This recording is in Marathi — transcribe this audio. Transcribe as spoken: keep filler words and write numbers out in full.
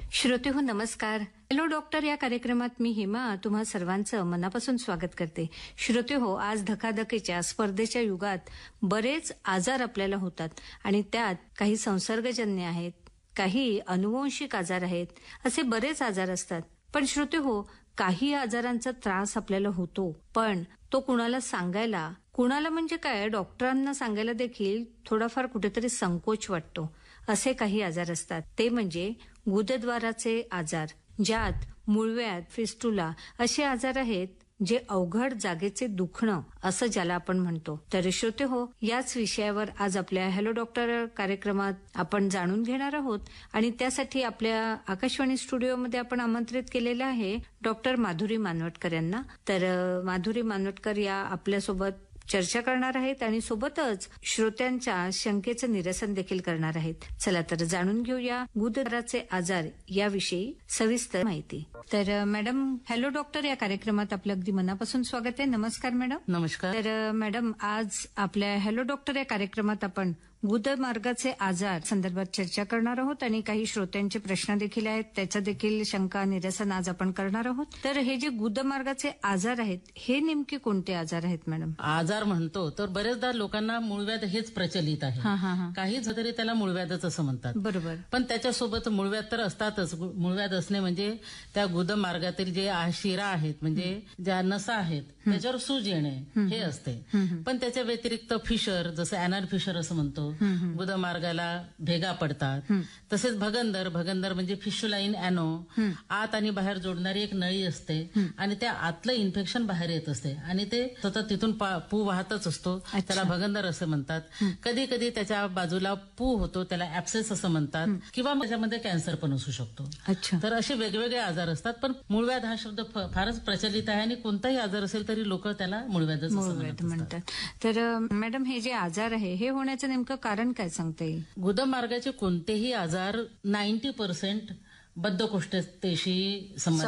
श्रोते हो नमस्कार. हॅलो डॉक्टर या कार्यक्रमात मी हेमा तुम्हा सर्वांचं मनापासून स्वागत करते. श्रोते हो, आज धकाधकीच्या स्पर्धेच्या युगात बरेच आजार आपल्याला होतात आणि त्यात काही संसर्गजन्य आहेत, काही अनुवंशिक आजार आहेत, असे बरेच आजार असतात. पण श्रोते हो, काही आजारांचा त्रास आपल्याला होतो, पण तो कुणाला सांगायला, कुणाला म्हणजे काय डॉक्टरांना सांगायला देखील थोडाफार कुठेतरी संकोच वाटतो. असे काही आजार असतात, ते म्हणजे गुदद्वाराचे आजार, ज्यात मूळव्याध, फिस्टुला असे आजार आहेत जे अवघड जागेचे दुखणं असं ज्याला आपण म्हणतो. तर श्रोते हो, याच विषयावर आज आपल्या हॅलो डॉक्टर कार्यक्रमात आपण जाणून घेणार आहोत आणि त्यासाठी आपल्या आकाशवाणी स्टुडिओमध्ये आपण आमंत्रित केलेलं आहे डॉक्टर माधुरी मानवटकर यांना. तर माधुरी मानवटकर या आपल्यासोबत चर्चा करणार आहेत आणि सोबतच श्रोत्यांच्या शंकेचं निरसन देखील करणार आहेत. चला तर जाणून घेऊया गुदद्वाराचे आजार याविषयी सविस्तर माहिती. तर मॅडम, हॅलो डॉक्टर या कार्यक्रमात आपलं अगदी मनापासून स्वागत आहे. नमस्कार मॅडम. नमस्कार. तर मॅडम, आज आपल्या हॅलो डॉक्टर या कार्यक्रमात आपण गुदमार्गाचे आजार संदर्भात चर्चा करणार आहोत आणि काही श्रोत्यांचे प्रश्न देखील आहेत, त्याचं देखील शंका निरसन आज आपण करणार आहोत. तर हे जे गुदमार्गाचे आजार आहेत, हे नेमके कोणते आजार आहेत मॅडम? आजार म्हणतो तर बरेचदा लोकांना मूळव्याध हेच प्रचलित आहे. हा हा हा काही तरी त्याला मूळव्याधच असं म्हणतात. बरोबर. पण त्याच्यासोबत मूळव्याध तर असतातच. मूळव्याध असणे म्हणजे त्या गुदमार्गातील जे शिरा आहेत, म्हणजे ज्या नसा आहेत, त्याच्यावर सूज येणे हे असते. पण त्याच्या व्यतिरिक्त फिशर, जसं अॅनल फिशर असं म्हणतो, गुदमार्गाला भेगा पडतात. तसेच भगंदर, भगंदर म्हणजे फिशुलाइन ॲनो, आत आणि बाहेर जोडणारी एक नळी असते आणि त्या आतलं इन्फेक्शन बाहेर येत असते आणि ते सतत तिथून पू वाहतच असतो, त्याला भगंदर असं म्हणतात. कधी कधी त्याच्या बाजूला पू होतो, त्याला ऍब्सेस असं म्हणतात, किंवा त्याच्यामध्ये कॅन्सर पण असू शकतो. अच्छा. तर असे वेगवेगळे आजार असतात. पण मूळव्याध हा शब्द फारच प्रचलित आहे आणि कोणताही आजार असेल तरी लोक त्याला मूळव्याधच मूळव्याध म्हणतात. तर मॅडम, हे जे आजार आहे हे होण्याचं नेमकं कारण काय सांगता येईल? गुदमार्गाचे कोणतेही आजार नाईन्टी पर्सेंट बद्धकोष्ठतेशी संबंधित